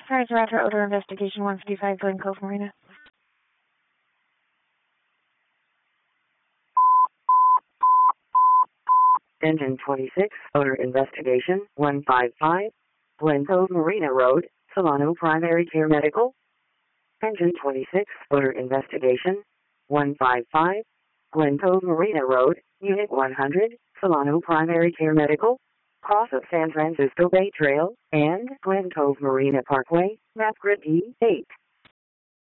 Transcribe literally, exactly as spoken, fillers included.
Sorry, Director, Odor Investigation one fifty-five, Glen Cove Marina. Engine twenty-six, Odor Investigation one fifty-five, Glen Cove Marina Road, Solano Primary Care Medical. Engine twenty-six, Odor Investigation one fifty-five, Glen Cove Marina Road, Unit one hundred, Solano Primary Care Medical. Cross of San Francisco Bay Trail and Glen Cove Marina Parkway, map grid E eight.